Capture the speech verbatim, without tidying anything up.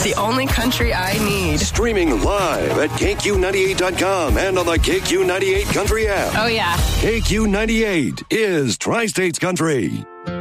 the only country I need. Streaming live at K Q ninety-eight dot com and on the K Q ninety-eight Country app. Oh, yeah. K Q ninety-eight is Tri-States Country.